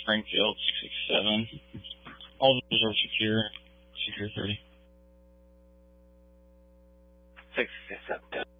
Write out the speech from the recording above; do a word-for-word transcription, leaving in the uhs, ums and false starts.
Springfield, six six seven. All those are secure, secure thirty. six six seven.